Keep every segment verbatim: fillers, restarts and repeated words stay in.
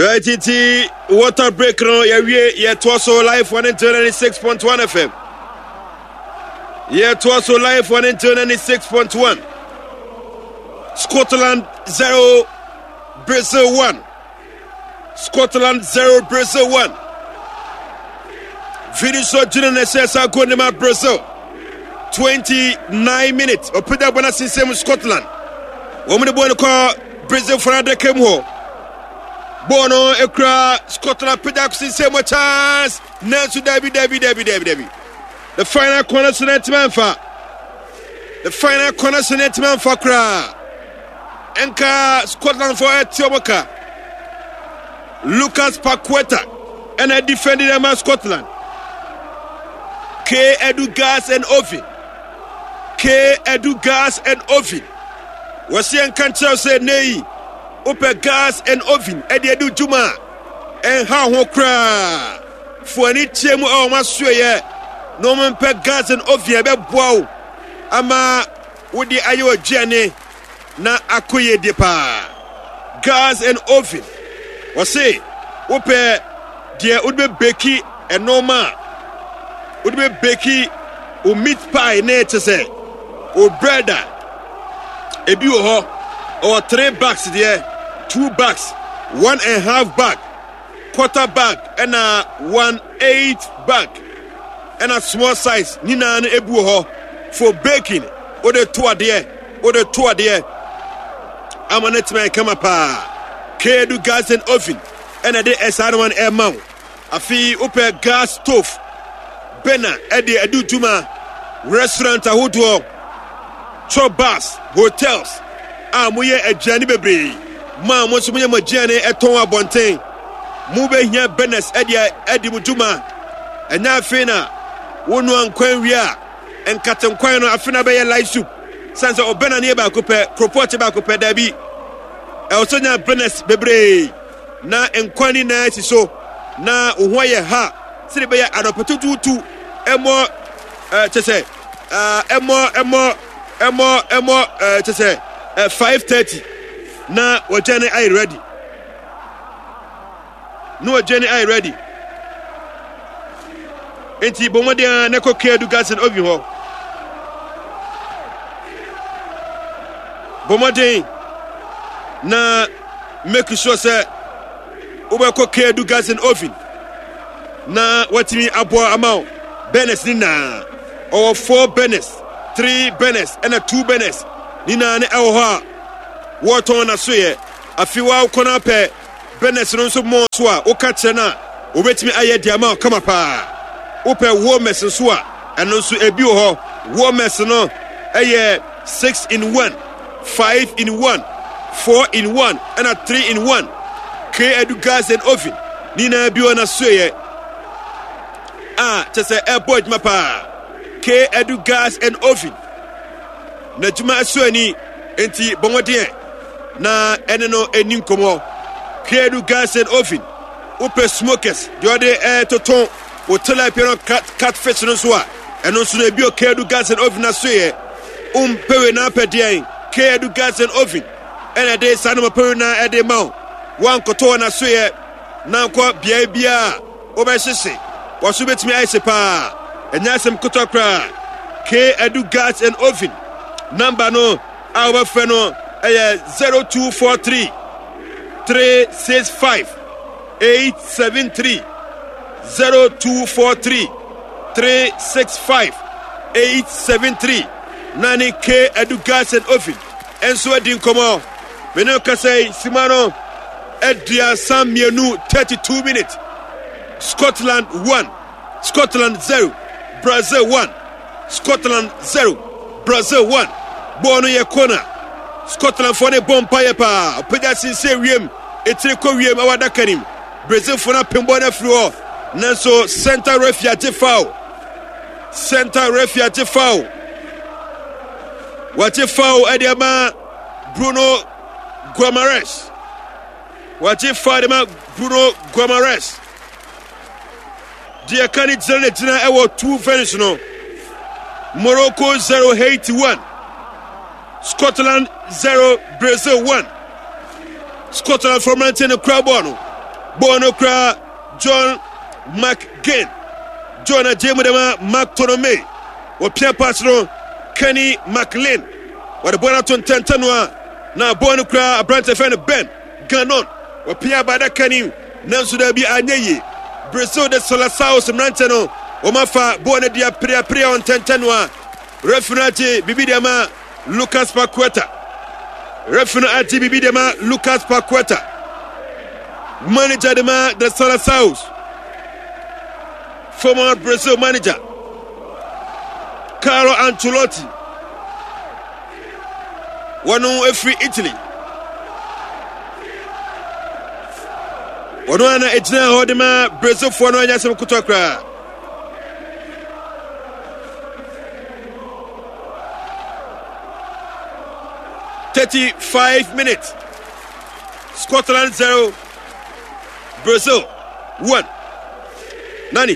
Right, it water break no yeah we yeah Twaso live one and ninety-six point one F M. Yeah Twaso live one and ninety-six point one. Scotland zero, Brazil one. Scotland zero, Brazil one. Vinicius Junior Necessa Gondema Brazil. twenty-nine minutes. Opeda bona since Scotland. Woman the boy call Brazil for another came home. Bono ekra Scotland production same chance Nancy Debbie Debbie Debbie Debbie Debbie the final corner sonnet man fa the final corner sonnet man fa kra enka Scotland for Etioboka Lucas Paqueta and I defended them at Scotland K Edu Gas and Ovin K Edu Gas and Ovin was yan cancer said nay Open gas and oven, Eddie do Juma, and how ho cry for any chemo or Masway. No man pet gas and oven, about wow. Ama would the Iowa Jenny na acquire depa gas and oven. Was say, Ope, dear would be Becky and no ma would be Becky or meat pie nature say, or brother, a buho or three bags there. Two bags, one and a half bag, quarter bag, and a one eighth bag, and a small size. Nina and Ebuho for baking. Or the two there, or the two there. I'm an etman come up. K do gas and oven, and a day as I one air mount. A fee upper gas stove. Bena, Eddie Edu Juma, restaurant, a hotel, chop bars, hotels. I'm we a journey baby. Ma mo so me magene eton abonten mu be hia benes edia edi mujuma enya afina wonu ankwan wi a enkatenkwan no afina be ye light soup sanse obena ne ba kopɛ proport ba kopɛ da bi e osonya benes bebre na enkwani na si so na oho ye ha sire be ya adopotututu emo eh chese eh emo emo emo emo eh chese five thirty na wajane I ready. No wajane I ready. Enti bomode na ko kedu gas and ovi ho. Bomode na make sure say oba ko kedu gas and oven. Na watimi abo amount benes ni na or four benes, three benes and a two benes. Ni na ne ewo ho what on a swear, a few hour corner pair, Benes no so more swa, o catchena, o wait me aye diamond come up. Open warmers and swa, and also a buho, warmers no, aye six in one, five in one, four in one, and a three in one. K edu gas and oven, Nina buona swear. Ah, just a airport mapa. K edu gas and oven. Najuma Swani, enti bomodien. Na eneno enim komo credu gas and oven open smokers the other air to ton o tilapia cat catfish no so a eno so na bi o credu gas and oven na so ye um pewe na pedien credu gas and oven ena dey sanoma pewe na e dey ma wan koto na so ye na kwa bia bia o be sese wo so betimi ai se pa enya sem koto kra k edu gas and oven number no our friend no zero two four three three six five eight seven three zero two four three three six five eight seven three Nani K edu gas and oven and so edin komo me no ka say Simano edia sam mienu thirty-two minutes Scotland one Scotland zero Brazil one Scotland zero Brazil one Bono ye corner Scotland for the bomb pa Pedasin say wiem etire ko wiem awada kanim Brazil for na pembo na floor nanso center refuge foul center refuge foul what foul Ediama Bruno Guimaraes what foul Ediama Bruno Guimaraes dia kanit zene tina ewo two finish no Morocco zero Haiti one Scotland zero, Brazil one. Scotland from Mountain Crabon. Bonokra John McGinn Jonah Jemudema McTonome Wapia Pasro Kenny McLean What the Bonaton Tantanwa na Bonokra Abrante Fan Ben Ganon Wapia Bada Kenny Nansudabi Anyaye Brazil de Solasao Mrantano Omafa Bonadia Pria Pria on Tantanwa Refunati Bibidema Lucas Paqueta Refunati Bibidema Lucas Paqueta Manager Dema de Solasao former Brazil manager Carlo Ancelotti one every Italy one ana ejina hodema Brazil for no anya sem kutokra thirty-five minutes Scotland zero Brazil one Nani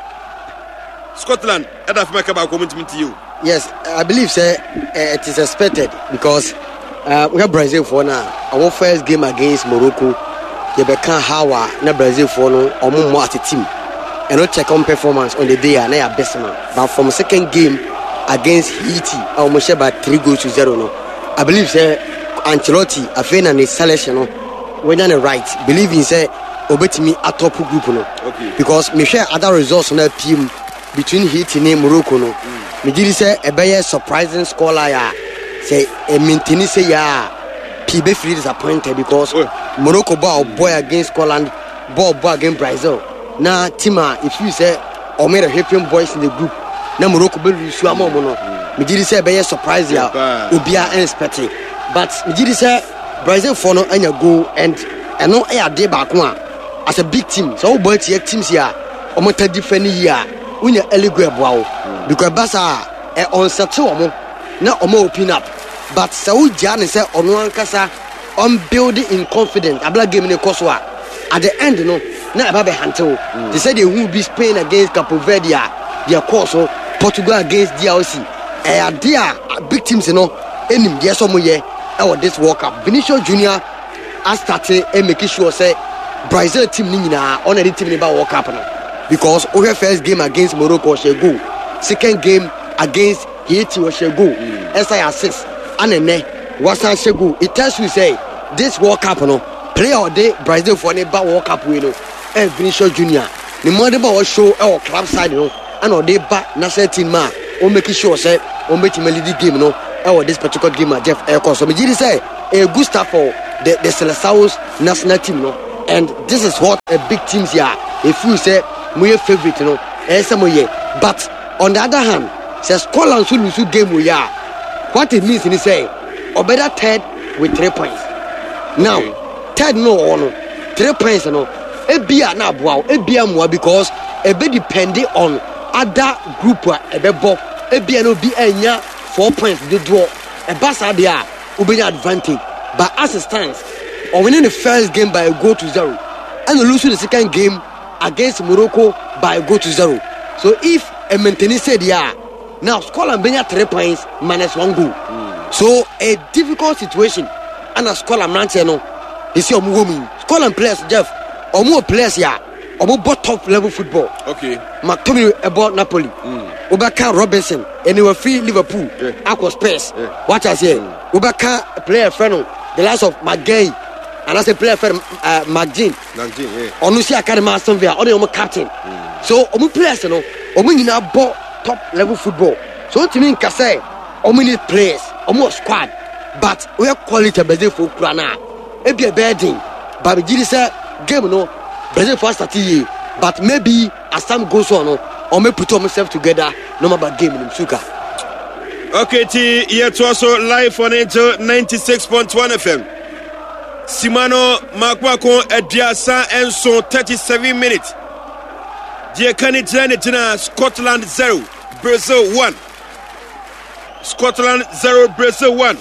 Scotland at Africa about commitment to you. Yes, I believe sir, uh, it is expected because uh, we have Brazil for now. Our first game against Morocco, you become how na Brazil for no or more as a team and not check on performance on the day and they are best man. But from second game against Haiti, our share by three goals to zero. No, I believe sir, Ancelotti, a fan and his selection, no, when on the right, believing say obetimi atop group no. Okay. Because me share other results on that team. Between Haiti and Morocco, no. Me did say a very surprising score ya. Say a maintain say ya. P B free disappointed because oh. Morocco ball boy against Scotland, ball boy against Brazil. Now, Tima, if you say or made a helping boys in the group, now Morocco will lose you more mono. Me did say a very surprise ya. Ubia unexpected. But me did say Brazil for no any go and and no air day back one as a big team. So boy teams here. Omota different year. Unya eligwe boao because basa e on settle omo na omo open up but say u ja ne say ono ankasa on building in confidence abla game ne koso a at the end no na aba be hantel they say they will be Spain against Cape Verde their course Portugal against D R C e ade a big teams no enim dey so mo ye e this World Cup Vinicius Junior has started e make sure say Brazil team ni nyina on the team ni ba World Cup no. Because our first game against Morocco was a goal. Second game against Haiti was a goal. Mm. S I assist. And then was a goal. It tells you say this World Cup no play all day Brazil for the World Cup we know. And Vinicius Junior. The mother was show our club side no. And all day back national team man. O make sure say o make him lead the game no. Our this particular game at Jeff Aircon. So me just say a good start for the the Seleção's national team no. And this is what a big teams here. If you say my favorite, you know, but on the other hand, says Scotland should lose game we are. What it means is say, or better third with three points. Now, okay. Third no on three points, you know, a beer now, wow, a beer more because a bit depending on other group, a bebo, a beer no be a four points the draw, a bassa there will be an advantage. But as it stands, or winning the first game by a goal to zero, and losing the second game against Morocco by go to zero. So if a maintenance said yeah, now Scotland bring three points minus one goal. Mm. So a difficult situation. And a Scotland man say no, they see omu woman. Scotland players Jeff, omu players here, omu bought top level football. Okay. McTominay about Napoli. Mm. Obaka Robinson, and they were free Liverpool. Yeah. Aqua Spurs. Yeah. What I say? Mm. Obaka player friend, the last of McGay. And as a player for uh, McGinn, yeah. Onusi Academy Aston Villa, only omo captain. Mm. So omo players no, omo nyina ball top level football. So to me can say, omo need players, omo squad, but we have quality Brazil for Kurana. It be a bad thing. But we say game no, Brazil for start but maybe as time goes on, no, or may put ourselves together, no matter game in Suka. Okay, T, here to also live on Angel ninety-six point one F M. Simano Makwako Ediasa Enso thirty-seven minutes. Diakani Jana Scotland zero, Brazil one. Scotland zero, Brazil one.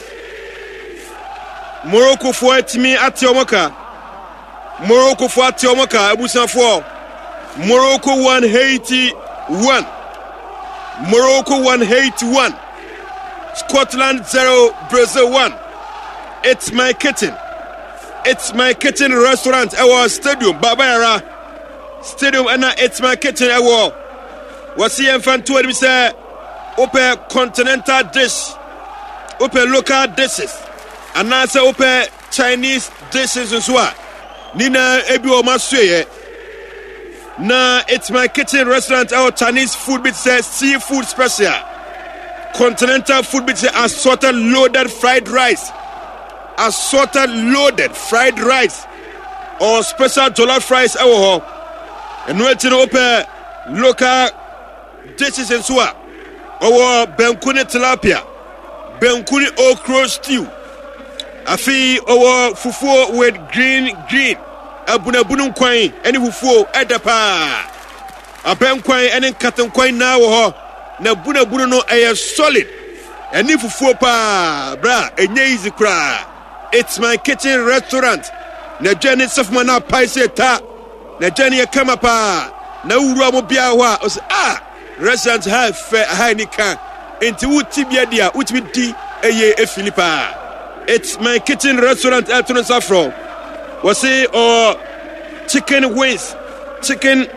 Morocco for Timi Atiomoka. Morocco for Atiomoka, Abusan four. Morocco one, Haiti one. Morocco one, Haiti one. Scotland zero, Brazil one. It's my kitten. It's My Kitchen restaurant ɛwɔ stadium Baba Yara stadium ɛna It's My Kitchen ɛwɔ wɔsi yɛn fan tour bi sɛ opɛ continental dish opɛ local dishes anaasɛ opɛ Chinese dishes nso a nina ebi wɔ ma so yɛ na It's My Kitchen restaurant ɛwɔ Chinese food bi sɛ seafood special continental food bi sɛ assorted loaded fried rice assorted loaded fried rice or special jollof rice ɛwɔ hɔ ɛno akyi no opɛ local dishes nso a ɔwɔ banku ne tilapia banku ne okra stew afi ɔwɔ fufuo with green green abunabunu nkwan ɛne fufuo ɛda paa abɛnkwan ɛne nkatenkwan na wɔ hɔ na bunabunu no ɛyɛ solid ɛne fufuo paa bra ɛnyɛ easy kra. It's My Kitchen restaurant na Jenny sefma na paise ta na Jenny kama pa na wuru mo bia ho a o ah restaurant ha fe ha ni kan enti wuti bia dia wuti di eye e Philippa. It's My Kitchen restaurant Elton Safro was say or chicken wings chicken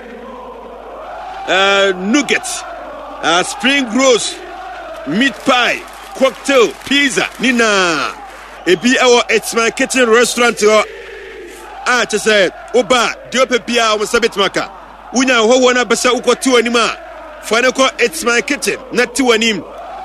uh nuggets uh spring rolls meat pie cocktail pizza nina ebi ɛwɔ It's My Kitchen restaurant hɔ a kyɛ sɛ woba deɛ ɔpɛ biara wo nsa bɛtumi aka wonya hɔ wɔ no bɛsɛ wokɔ te w'anim a fa ne kɔ It's My Kitchen na te w'anim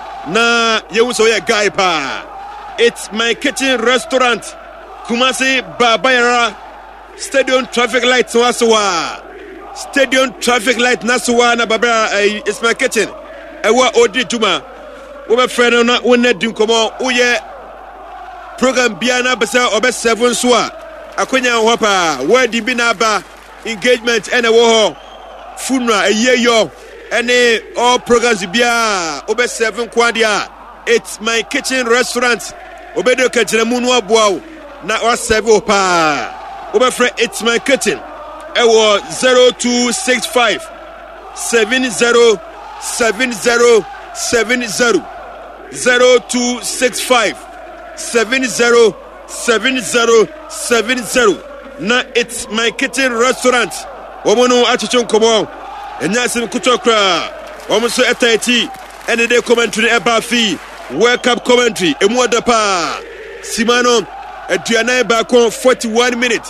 na yɛhu sɛ woyɛ guy paa. It's My Kitchen restaurant Kumasi Baba Yara stadium traffic light no asowa stadium traffic light nasowa na Baba uh, It's My Kitchen ɛwɔ odi dwuma wobɛfrɛ no na wonɛ di nkɔmmɔ woyɛ program biana besa obe seven so a akonya ho pa wadi bi na ba engagement ene wo ho funeral eye yo ene all programs bia obe seven kwadia. It's My Kitchen restaurant obedo kajira mu no aboa na wa serve o pa obe frɛ It's My Kitchen ewo zero two six five seven zero seven zero seven zero zero two six five seven zero seven zero seven zero na It's My Kitchen restaurant womo no achicho nkomo enya sim kutokra womo so etati ene de commentary eba fi World Cup commentary emu odapa simano aduana ba kon forty-one minutes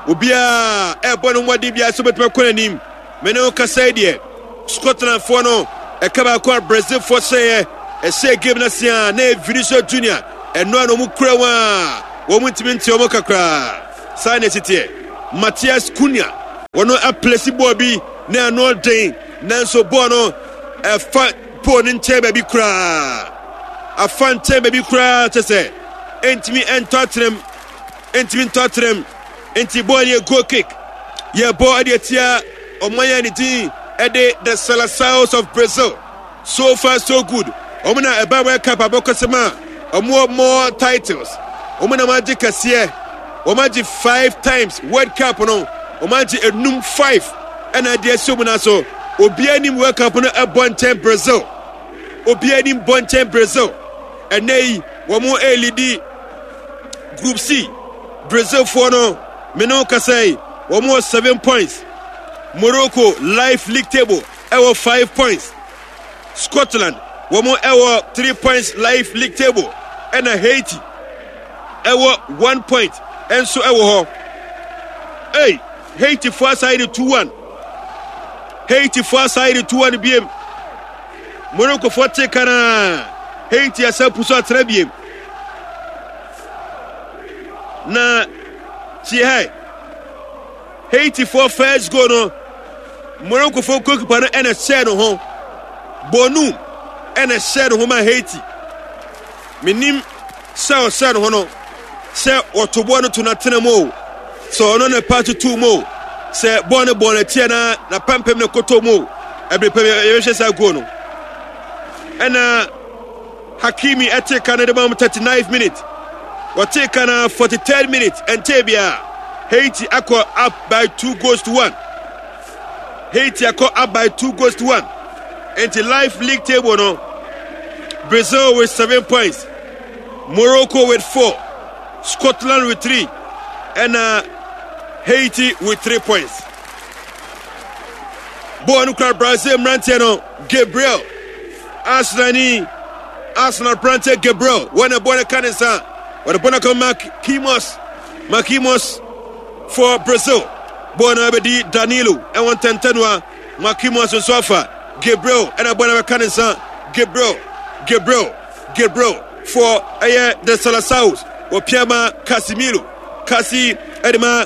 obia ebo no wadi bia so betuma konanim me no kasai de Scotland for no e kaba ko Brazil for say e say game na sia na Vinicius Junior eno no mu kura wa wo mu ntimi nti omo kakra sai na tete Matthias Cunha wono a place ball bi na no den nanso ball no e fa pon nche ba bi kura a fan nche ba bi kura tese entimi entotrem entimi entotrem enti ball ye go kick ye ball adia omanya ni din e de the Seleções of Brazil. So far so good omuna e ba World Cup abokosema More more titles. Omana magic kasie. Omaji five times World Cup no. Omaji enum five. And idea so munaso. Obiani World Cup no a bonten Brazil. Obiani bonten Brazil. And nay wamo L E D Group C. Brazil for no. Meno kasai. Wamo seven points. Morocco life league table. Ewo five points. Scotland. Wamo ewo three points life league table. And a Haiti, ewo one point, and so ewo. Hey, Haiti far side two one. Haiti far side two one B M. Morocco for tekana. Haiti asa puso atre B M. Na, si hai. Haiti for first goal no. Morocco for goalkeeper and a share no home. Bonu and a share no home Haiti. Minim sa osan hono se otobo no to na tenamo so no na part two mo se bone bone tie na na pampem ne kotomo ebe pe ye hwe sa go no ena Hakimi ete Canada bam thirty-ninth minute what take na forty-third minute and Tebia Haiti akọ up by two goals to one. Haiti akọ up by two goals to one. And the life league table no Brazil with seven points, Morocco with four, Scotland with three, and uh, Haiti with three points. Ball no Brazil Mrantiano Gabriel Arsenal Arsenal Brante Gabriel when a boy Canesa when a bonaco Makimos Makimos for Brazil. Bona Bedi Danilo and one Tentenwa Makimos and Sofa Gabriel and a boy Canesa Gabriel Gabriel Gabriel for a the Salasaus or Piama Casimiro Casi Edema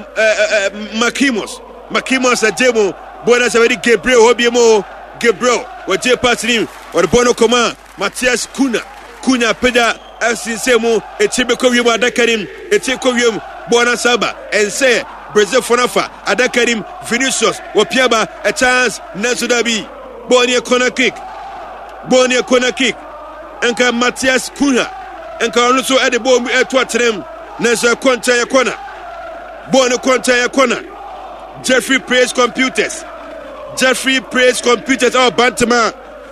Makimos Makimos a demo Bona Savedi Gabriel Obiemo Gabriel or J Passim or the Bono Coma Matthias Kuna Kuna Peda Asinsemo a Chibekovium Adakarim a Chibekovium Bona Saba and say Brazil Fonafa Adakarim Vinicius or Piaba a chance Nazudabi Bonia corner kick Bonia corner kick Enka Matthias Kuna Enka also at the bomb at Twatrem Nasa Quanta corner Bono Quanta corner Jeffrey Praise Computers Jeffrey Praise Computers or Bantama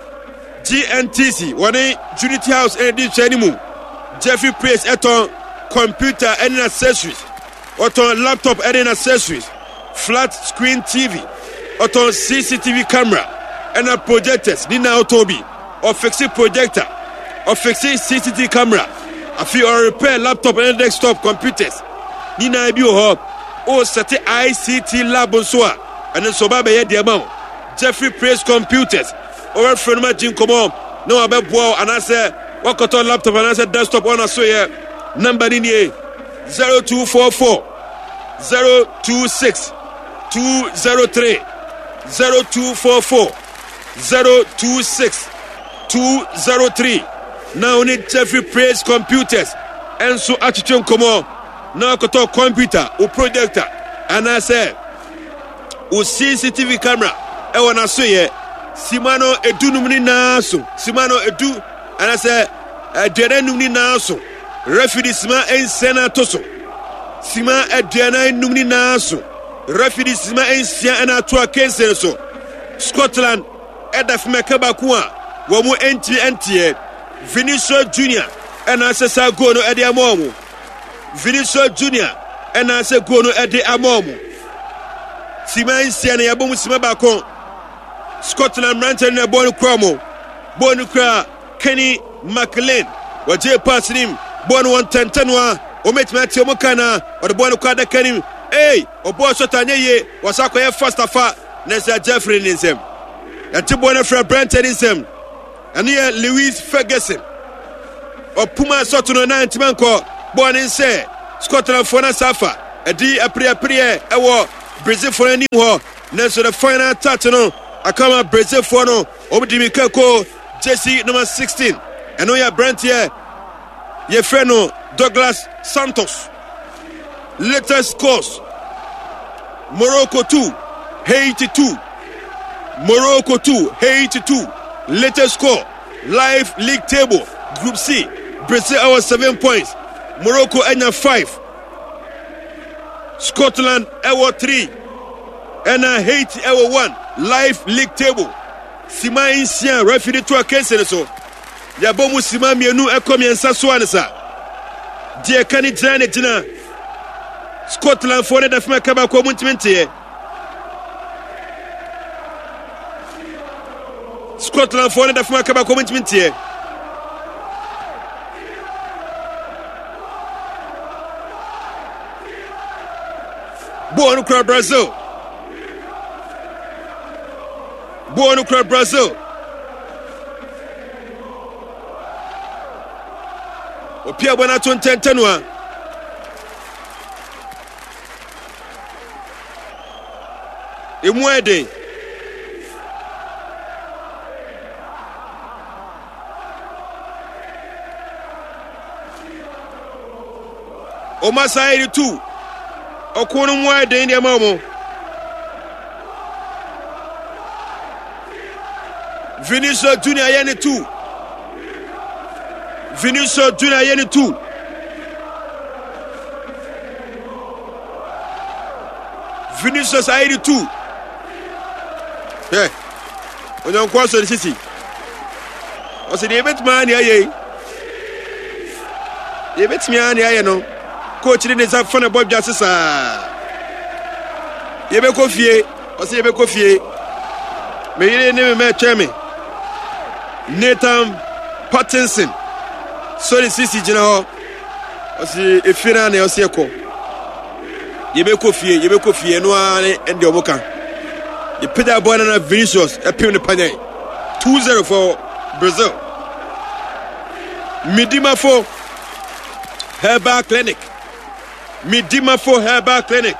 G N T C one Unity House and this anymore Jeffrey Praise eton computer and accessories eton laptop and accessories flat screen T V eton C C T V camera and a projectors Nina Otobi or fixing projector or fixing C C T V camera a few or repair laptop and desktop computers Nina Ibio or set I C T lab on soa and then Soba Bay the amount Jeffrey Praise Computers over from my Jim Common no about wow and I said what got on laptop and I said desktop on a so yeah number in here zero two four four zero two six two zero three zero two four four zero two six two zero three now need Jeffrey Praise Computers and so attitude come on now got on computer or projector and I said o C C T V camera e wona so ye simano edu numni naso simano edu ana se adere numni naso referee sima ensena toso sima adena numni naso referee sima ensia ana to akense so Scotland edaf mekaba ku a wo mu enti entie Vinicius Junior ana se sa go no ede amomo Vinicius Junior ana se go no ede amomo Sima Insia na yabom sima bakon Scotland Ranton na bonu kromo bonu kra Kenny McLean waje pass nim bonu one ten tenwa o metimati o mukana o de bonu kwa da kanim eh o bo so tanye ye wasako ye first afa na Sir Jeffrey Ninsem ya ti bonu fra Brenton Ninsem and here Lewis Ferguson o puma so to no ninety man ko bonu nse Scotland for na safa edi apre apre ewo Brazil for any more. Next to the final touch, no. I come up Brazil for no. Obidimi Kako, Jesse number sixteen. And know your brand here. Your friend no Douglas Santos. Latest scores: Morocco two, Haiti two. Morocco two, Haiti two. Latest score: live league table, Group C. Brazil our seven points. Morocco anya five. Scotland Ewo three and uh, Haiti Ewo one live league table. Sima Insia referee to a case so. Yabomu Sima mienu ekomi ensa so ansa. Die kani jane jina. Scotland for the fma kaba ko muntimenti. Scotland for the fma kaba ko muntimenti. Boa no Brazil. Boa no Brazil. O Pia Bona twenty tenwa. Emuede. O Masai two. Okono mwa de ndi amamo Vinicius Junior yeni two Vinicius Junior yeni two Vinicius ayedi two eh onyan kwaso de sisi o se de bet man ya ye ye bet mi an ya ye no coach ni nsa fana bob jasisa yebe kofie o se yebe kofie me yire ne me cheme Nathan Pattinson sorry sisi jina ho o se efira na o se ko yebe kofie yebe kofie no ane ende oboka ye peda boy na Vinicius epim ne panye two zero for Brazil. Midima for Herbal Clinic. Midima for Herbal Clinic.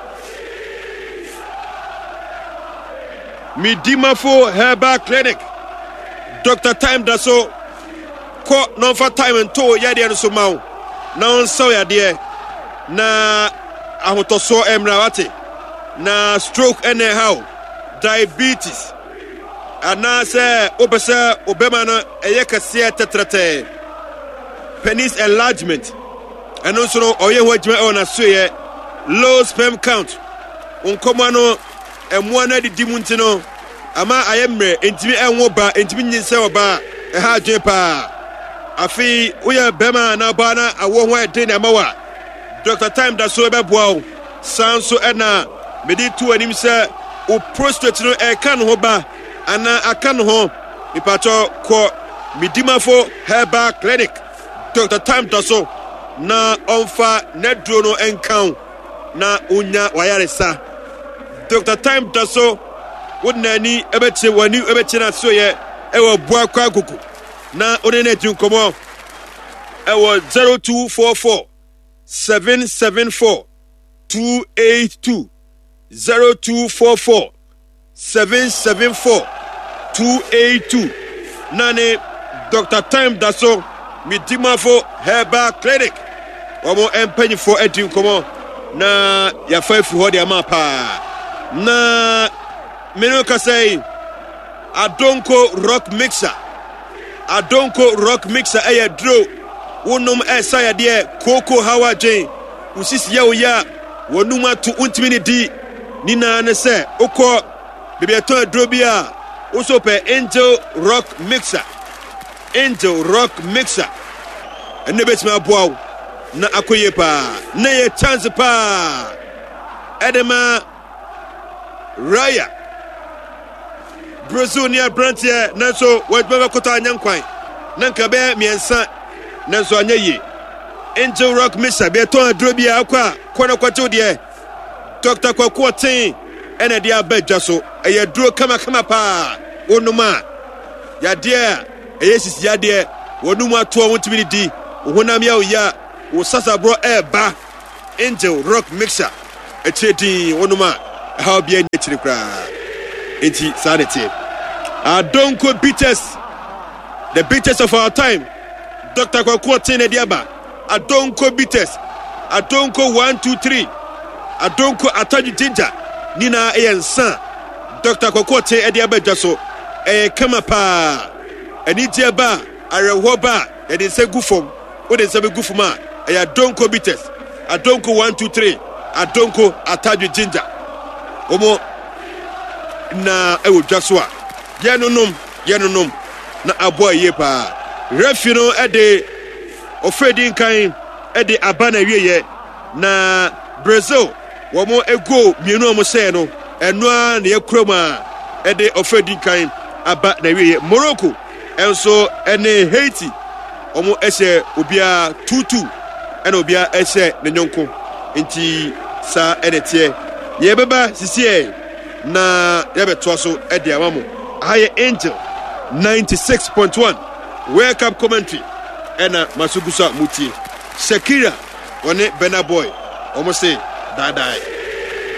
Midima for Herbal Clinic. Doctor Time Daso ko non for time and to yadi and so mau. Na on so yadi na ahotoso emrawate na stroke anyhow diabetes ana se obesa obema no eye kase tetrete penis enlargement and also no oye ho adwuma e na so ye low sperm count onkomo no emo na didi mu ntino ama ayemre entimi enwo ba entimi nyinse oba e ha adwen pa afi oye bema na ba na awo ho ede na mawa Doctor Time da so be boa sanso e na medi tu anim se o prostate no e kan ho ba ana akan ho ipato ko Midima for Herbal Clinic. Doctor Time da so na onfa nedro no enkan na unya wayaresa. Doctor Time da so wonani ebeche wani ebeche na so ye ewo boa kwa kuku na onene tin komo ewo zero two four four seven seven four two eight two zero two four four seven seven four two eight two nane Doctor Time da so Midima for Herbal Clinic. Omo empenyi for edim komo na ya fafu ho de amapa na menu ka say Adonko rock mixer Adonko rock mixer eye dro wonum esa ya de Coco Hawajen usisi ya oya wonuma to untimi ni di nina ne se okọ bibieton dro bia oso pe Angel Rock Mixer Angel Rock Mixer ene betima boaw na akoye pa na ye chance pa edema Raya Brazilia Brantia nanso wajba kota anyankwan nanka be miensa nanso anyaye Angel Rock Mixer be ton dro bia akwa kona kwato de Doctor Kwakotin ene dia badja so eye dro kama kama pa onuma ya dia eye sisi ya dia wonuma to won tibiri di honam ya oya wo sasa bro e ba Angel Rock Mixer e chedi onuma how bia ni chiri kra enti sanity Adonko Bitters the bitters of our time Doctor Kwakotin e dia ba Adonko Bitters Adonko one two three Adonko Ataju Ginger Nina Eyansa Doctor Kokote e dia badja so e kama pa eni dia ba areho ba e de se gufom o de se be gufuma e Adonko Bitters Adonko one two three Adonko Ataju Ginger omo na e wodwa so a ye nonum ye nonum na aboa ye pa refi no e de ofedi nkan e de abana wieye na Brazil womo ego mienu omo se no eno a na yekroma e de ofedi nkan aba na wieye Morocco enso ene Haiti omo ese obia two two ene obia ese ne nyonko enti sa edete ye beba sisie na ye beto so e de amamo aye Angel ninety-six point one World Cup commentary ena Masugusa Muti Shakira one Benaboy omo say die die